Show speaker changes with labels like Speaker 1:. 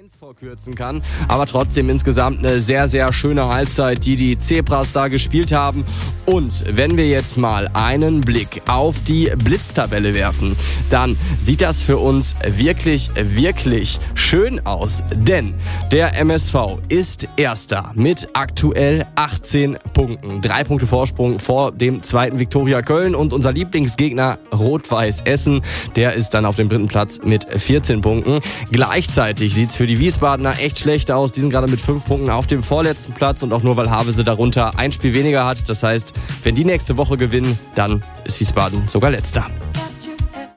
Speaker 1: vorkürzen kann, aber trotzdem insgesamt eine sehr, sehr schöne Halbzeit, die Zebras da gespielt haben. Und wenn wir jetzt mal einen Blick auf die Blitztabelle werfen, dann sieht das für uns wirklich, wirklich schön aus, denn der MSV ist Erster mit aktuell 18 Punkten. 3 Punkte Vorsprung vor dem zweiten Viktoria Köln und unser Lieblingsgegner Rot-Weiß Essen, der ist dann auf dem dritten Platz mit 14 Punkten. Gleichzeitig sieht es für die Wiesbadener echt schlecht aus. Die sind gerade mit 5 Punkten auf dem vorletzten Platz und auch nur, weil Havelse darunter ein Spiel weniger hat. Das heißt, wenn die nächste Woche gewinnen, dann ist Wiesbaden sogar Letzter.